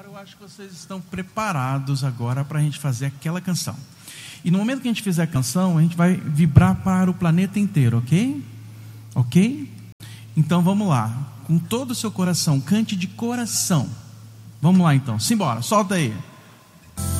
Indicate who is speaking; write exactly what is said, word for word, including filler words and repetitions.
Speaker 1: Eu acho que vocês estão preparados agora para a gente fazer aquela canção. E no momento que a gente fizer a canção, a gente vai vibrar para o planeta inteiro, ok? Ok? Então vamos lá. Com todo o seu coração, cante de coração. Vamos lá então, simbora, solta aí.